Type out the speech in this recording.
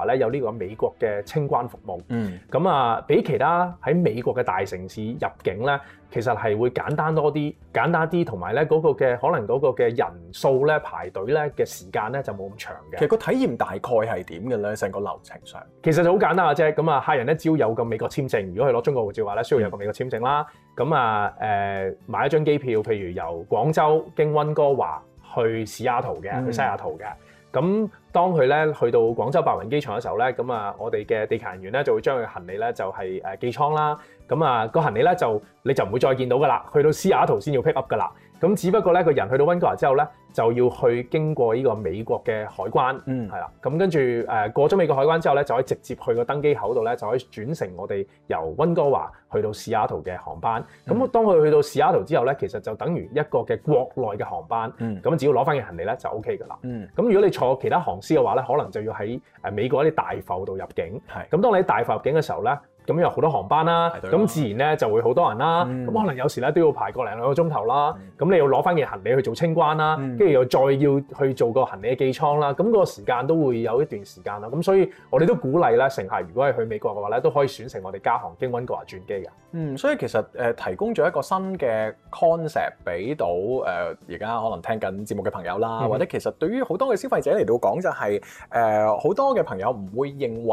華咧有呢個美國嘅清關服務。咁啊，比其他喺美國嘅大城市入境咧，其實係會簡單啲，同埋咧嗰個嘅可能嗰個嘅人數咧排隊咧嘅時間咧就冇咁長嘅。 其實個體驗大概係點嘅咧？成個流程上其實就好簡單嘅啫。咁啊，客人咧只要有個美國簽證，如果係攞中國護照嘅話咧，需要有個美國簽證啦。咁啊買一張機票，譬如由廣州經溫哥華去西雅圖嘅，去西雅圖嘅。咁當佢咧去到廣州白雲機場嘅時候咧，咁啊我哋嘅地勤人員咧就會將佢嘅行李咧就係寄倉啦。咁啊個行李咧你就唔會再見到噶啦，去到西雅圖先要 pick up 噶啦。咁只不過咧個人去到溫哥華之後咧，就要去經過呢個美國嘅海關，係啦。咁跟住過咗美國海關之後咧，就可以直接去個登機口度咧，就可以轉乘我哋由溫哥華去到西雅圖嘅航班。咁當佢去到西雅圖之後咧，其實就等於一個嘅國內嘅航班。咁只要攞翻嘅行李咧就 OK 噶啦。咁如果你坐其他航司嘅話咧，可能就要喺美國一啲大埠度入境。咁當你喺大埠入境嘅時候咧，咁有好多航班啦，咁自然咧就會好多人啦。咁可能有時咧都要排個零兩個鐘頭啦。咁你要攞翻件行李去做清關啦，跟住又再要去做個行李嘅寄倉啦。咁個時間都會有一段時間啦。咁所以我哋都鼓勵咧乘客，如果係去美國嘅話咧，都可以選乘我哋加航經溫哥華轉機嘅。 所以其實提供咗一個新嘅 concept 俾到而家可能聽緊節目嘅朋友啦，或者其實對於好多嘅消費者嚟到講就係好多嘅朋友唔會認為